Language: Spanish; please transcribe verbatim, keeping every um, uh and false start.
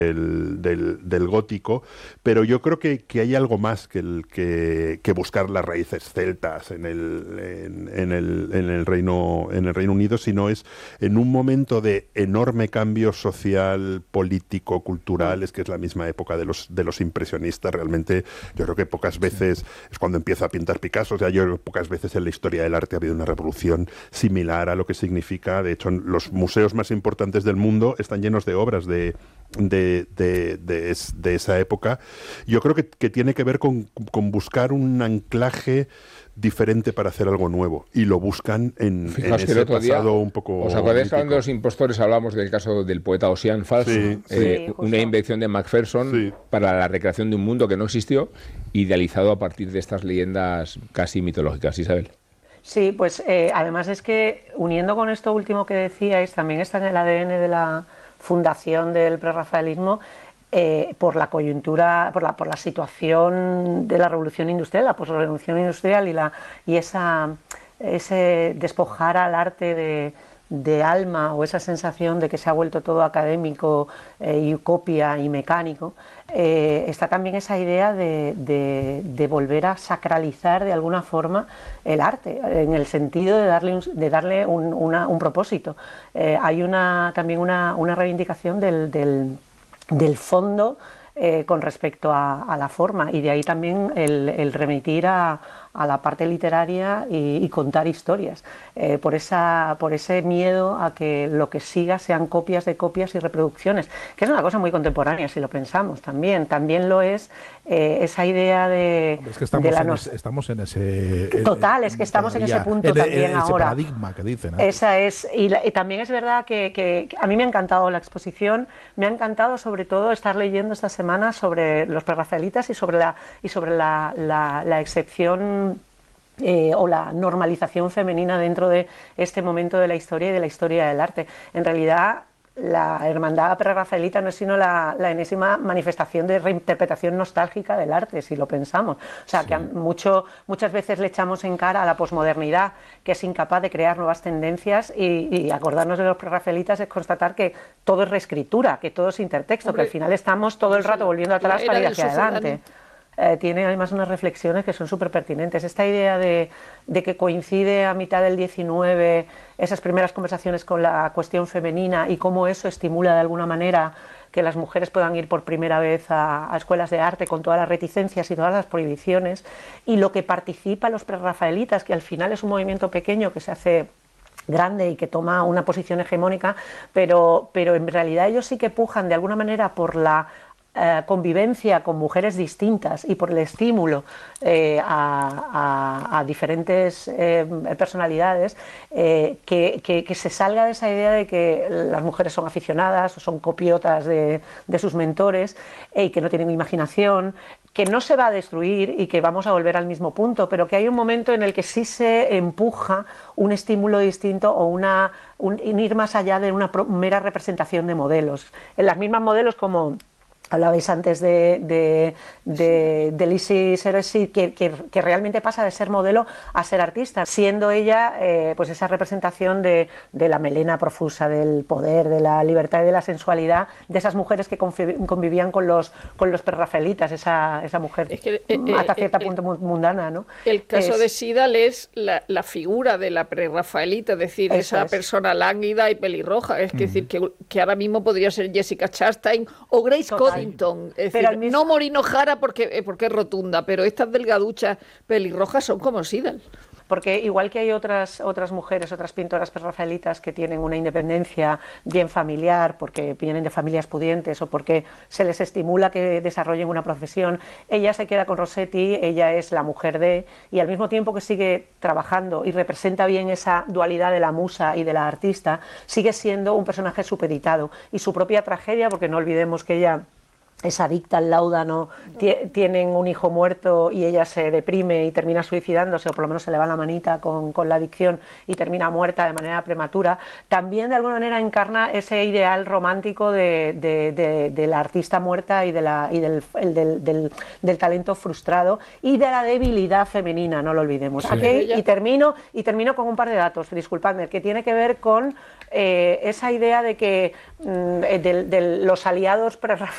Del, del, del gótico, pero yo creo que, que hay algo más que, el, que, que buscar las raíces celtas en el, en, en, el, en, el Reino, en el Reino Unido, sino es en un momento de enorme cambio social, político, cultural, es que es la misma época de los, de los impresionistas. Realmente yo creo que pocas veces es cuando empieza a pintar Picasso. O sea, yo pocas veces en la historia del arte ha habido una revolución similar a lo que significa. De hecho, los museos más importantes del mundo están llenos de obras de De, de, de, es, de esa época. Yo creo que, que tiene que ver con, con buscar un anclaje diferente para hacer algo nuevo, y lo buscan en, en ese pasado día, un poco. ¿Os acordáis hablando de los impostores? Hablamos del caso del poeta Ossian Falso, sí, eh, sí, una invención de Macpherson sí. para la recreación de un mundo que no existió, idealizado a partir de estas leyendas casi mitológicas. Isabel. Sí, pues eh, además es que, uniendo con esto último que decíais, también está en el A D N de la fundación del prerrafaelismo, eh, por la coyuntura, por la, por la situación de la revolución industrial, la posrevolución industrial y, la, y esa, ese despojar al arte de, de alma, o esa sensación de que se ha vuelto todo académico eh, y copia y mecánico. Eh, está también esa idea de, de, de volver a sacralizar de alguna forma el arte, en el sentido de darle un, de darle un, una, un propósito. Eh, hay una, también una, una reivindicación del, del, del fondo eh, con respecto a, a la forma, y de ahí también el, el remitir a, a la parte literaria y, y contar historias, eh, por, esa, por ese miedo a que lo que siga sean copias de copias y reproducciones, que es una cosa muy contemporánea si lo pensamos también. También lo es eh, esa idea de... Hombre, es que estamos, de la en nos... ese, estamos en ese... Total, es que estamos en ese punto en, también en ese ahora. paradigma que dicen. ¿eh? Esa es, y, la, y también es verdad que, que, que a mí me ha encantado la exposición, me ha encantado sobre todo estar leyendo esta semana sobre los prerrafaelitas y sobre la, y sobre la, la, la excepción Eh, o la normalización femenina dentro de este momento de la historia y de la historia del arte. En realidad, la hermandad prerrafaelita no es sino la, la enésima manifestación de reinterpretación nostálgica del arte, si lo pensamos. O sea, sí. que mucho, muchas veces le echamos en cara a la posmodernidad, que es incapaz de crear nuevas tendencias, y, y acordarnos de los prerrafaelitas es constatar que todo es reescritura, que todo es intertexto, Hombre, que al final estamos todo el rato volviendo atrás para ir hacia adelante. Eh, tiene además unas reflexiones que son súper pertinentes. Esta idea de, de que coincide a mitad del diecinueve esas primeras conversaciones con la cuestión femenina, y cómo eso estimula de alguna manera que las mujeres puedan ir por primera vez a, a escuelas de arte con todas las reticencias y todas las prohibiciones, y lo que participa los prerrafaelitas, que al final es un movimiento pequeño que se hace grande y que toma una posición hegemónica, pero, pero en realidad ellos sí que pujan de alguna manera por la Eh, convivencia con mujeres distintas y por el estímulo eh, a, a, a diferentes eh, personalidades, eh, que, que, que se salga de esa idea de que las mujeres son aficionadas o son copiotas de, de sus mentores, eh, y que no tienen imaginación, que no se va a destruir y que vamos a volver al mismo punto, pero que hay un momento en el que sí se empuja un estímulo distinto, o una, un, ir más allá de una pro, mera representación de modelos. En las mismas modelos, como hablabais antes de, de, de, de Lizzie Seresi, que, que, que realmente pasa de ser modelo a ser artista, siendo ella eh, pues esa representación de, de la melena profusa, del poder, de la libertad y de la sensualidad de esas mujeres que convivían con los, con los prerrafaelitas, esa, esa mujer es que, eh, hasta cierto eh, punto mundana, ¿no? El caso es, de Sidal es la, la figura de la prerrafaelita, es decir, esa es. persona lánguida y pelirroja, es mm. decir, que, que ahora mismo podría ser Jessica Chastain o Grace Total. Coddington, es decir, mismo... no Morino Jara porque, porque es rotunda, pero estas delgaduchas pelirrojas son como Sidal. Porque igual que hay otras, otras mujeres, otras pintoras prerrafaelitas que tienen una independencia bien familiar, porque vienen de familias pudientes o porque se les estimula que desarrollen una profesión, ella se queda con Rossetti, ella es la mujer de, y al mismo tiempo que sigue trabajando y representa bien esa dualidad de la musa y de la artista, sigue siendo un personaje supeditado. Y su propia tragedia, porque no olvidemos que ella es adicta al láudano, tienen un hijo muerto y ella se deprime y termina suicidándose, o por lo menos se le va la manita con, con la adicción y termina muerta de manera prematura, también de alguna manera encarna ese ideal romántico de, de, de, de la artista muerta y, de la, y del, el, del, del, del talento frustrado y de la debilidad femenina, no lo olvidemos. Sí. Okay, y, termino, y termino con un par de datos, disculpadme, que tiene que ver con eh, esa idea de que mm, de, de los aliados prerrafaelitas